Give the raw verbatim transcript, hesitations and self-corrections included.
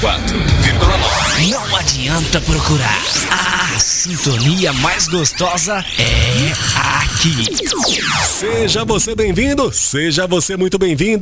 quatro vírgula nove. Não adianta procurar. A sintonia mais gostosa é aqui. Seja você bem-vindo, seja você muito bem-vinda.